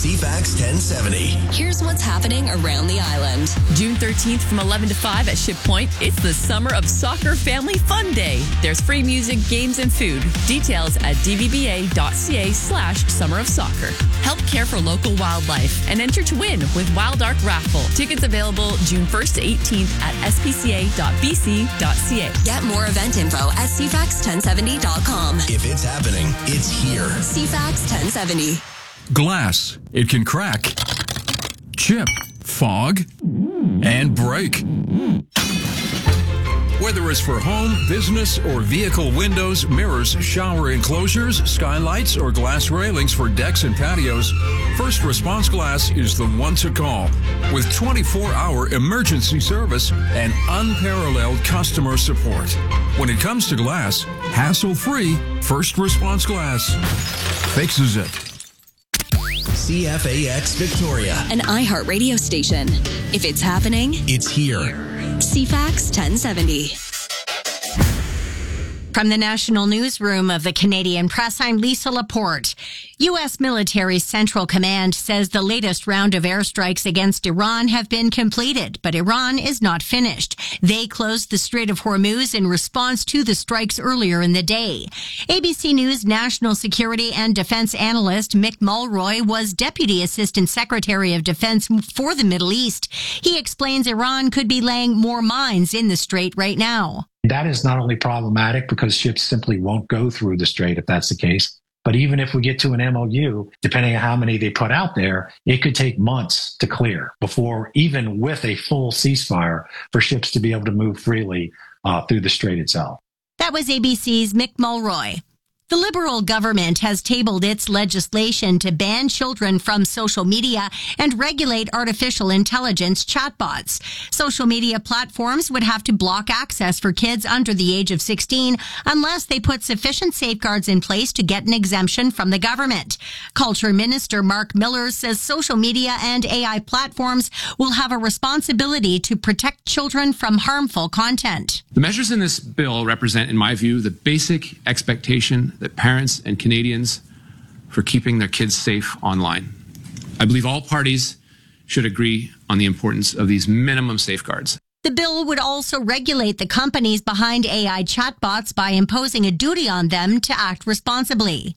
CFAX 1070. Here's what's happening around the island. June 13th from 11 to 5 at Ship Point. It's the Summer of Soccer Family Fun Day. There's free music, games, and food. Details at dvba.ca/Summer of Soccer. Help care for local wildlife and enter to win with Wild Ark Raffle. Tickets available June 1st to 18th at spca.bc.ca. Get more event info at cfax1070.com. If it's happening, it's here. CFAX 1070. Glass. It can crack, chip, fog, and break. Whether it's for home, business, or vehicle windows, mirrors, shower enclosures, skylights, or glass railings for decks and patios, First Response Glass is the one to call. With 24-hour emergency service and unparalleled customer support. When it comes to glass, hassle-free, First Response Glass fixes it. CFAX Victoria. An iHeart radio station. If it's happening, it's here. CFAX 1070. From the National Newsroom of the Canadian Press, I'm Lisa Laporte. U.S. Military Central Command says the latest round of airstrikes against Iran have been completed, but Iran is not finished. They closed the Strait of Hormuz in response to the strikes earlier in the day. ABC News national security and defense analyst Mick Mulroy was Deputy Assistant Secretary of Defense for the Middle East. He explains Iran could be laying more mines in the strait right now. That is not only problematic because ships simply won't go through the strait if that's the case, but even if we get to an MOU, depending on how many they put out there, it could take months to clear before, even with a full ceasefire, for ships to be able to move freely through the strait itself. That was ABC's Mick Mulroy. The Liberal government has tabled its legislation to ban children from social media and regulate artificial intelligence chatbots. Social media platforms would have to block access for kids under the age of 16 unless they put sufficient safeguards in place to get an exemption from the government. Culture Minister Mark Miller says social media and AI platforms will have a responsibility to protect children from harmful content. The measures in this bill represent, in my view, the basic expectation that parents and Canadians for keeping their kids safe online. I believe all parties should agree on the importance of these minimum safeguards. The bill would also regulate the companies behind AI chatbots by imposing a duty on them to act responsibly.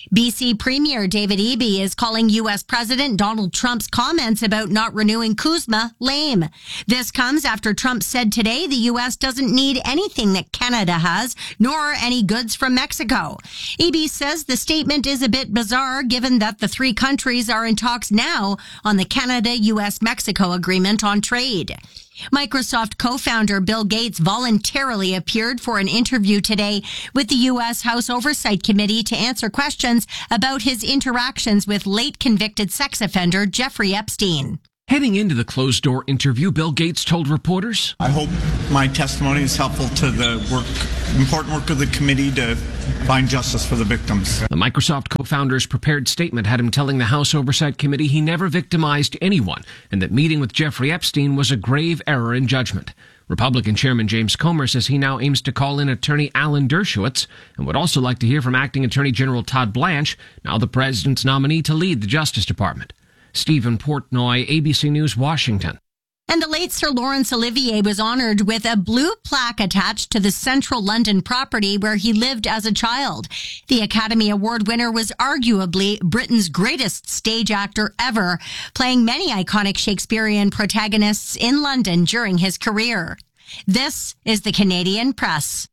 BC Premier David Eby is calling U.S. President Donald Trump's comments about not renewing CUSMA lame. This comes after Trump said today the U.S. doesn't need anything that Canada has, nor any goods from Mexico. Eby says the statement is a bit bizarre given that the three countries are in talks now on the Canada-U.S.-Mexico agreement on trade. Microsoft co-founder Bill Gates voluntarily appeared for an interview today with the U.S. House Oversight Committee to answer questions about his interactions with late convicted sex offender Jeffrey Epstein. Heading into the closed-door interview, Bill Gates told reporters, I hope my testimony is helpful to the important work of the committee to find justice for the victims. The Microsoft co-founder's prepared statement had him telling the House Oversight Committee he never victimized anyone and that meeting with Jeffrey Epstein was a grave error in judgment. Republican Chairman James Comer says he now aims to call in attorney Alan Dershowitz and would also like to hear from acting Attorney General Todd Blanche, now the president's nominee to lead the Justice Department. Stephen Portnoy, ABC News, Washington. And the late Sir Laurence Olivier was honored with a blue plaque attached to the central London property where he lived as a child. The Academy Award winner was arguably Britain's greatest stage actor ever, playing many iconic Shakespearean protagonists in London during his career. This is the Canadian Press.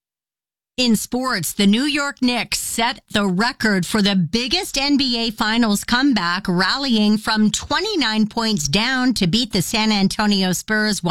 In sports, the New York Knicks set the record for the biggest NBA Finals comeback, rallying from 29 points down to beat the San Antonio Spurs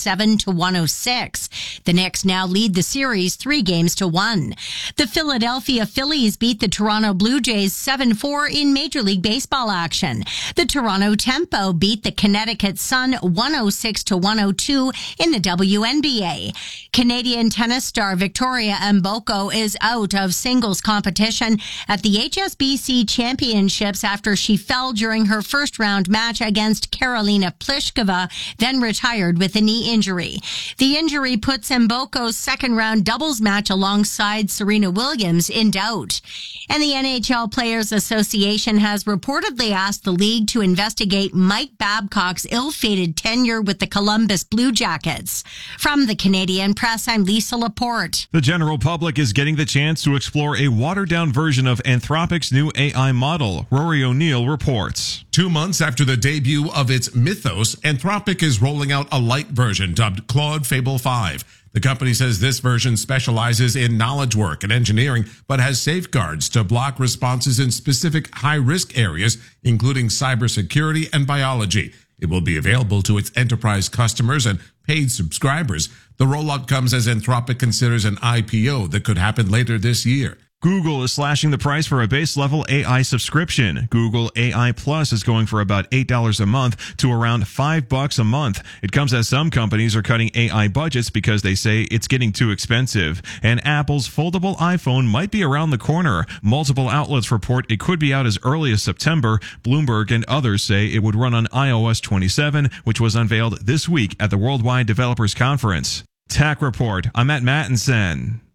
107-106. The Knicks now lead the series 3-1. The Philadelphia Phillies beat the Toronto Blue Jays 7-4 in Major League Baseball action. The Toronto Tempo beat the Connecticut Sun 106-102 in the WNBA. Canadian tennis star Victoria Mboko is out of singles competition competition at the HSBC Championships after she fell during her first round match against Karolina Pliskova, then retired with a knee injury. The injury puts Mboko's second round doubles match alongside Serena Williams in doubt. And the NHL Players Association has reportedly asked the league to investigate Mike Babcock's ill-fated tenure with the Columbus Blue Jackets. From the Canadian Press, I'm Lisa Laporte. The general public is getting the chance to explore a watered-down version of Anthropic's new AI model. Rory O'Neill reports. 2 months after the debut of its Mythos, Anthropic is rolling out a light version dubbed Claude Fable 5. The company says this version specializes in knowledge work and engineering, but has safeguards to block responses in specific high-risk areas, including cybersecurity and biology. It will be available to its enterprise customers and paid subscribers. The rollout comes as Anthropic considers an IPO that could happen later this year. Google is slashing the price for a base-level AI subscription. Google AI Plus is going for about $8 a month to around $5 a month. It comes as some companies are cutting AI budgets because they say it's getting too expensive. And Apple's foldable iPhone might be around the corner. Multiple outlets report it could be out as early as September. Bloomberg and others say it would run on iOS 27, which was unveiled this week at the Worldwide Developers Conference. Tech Report. I'm Matt Mattinson.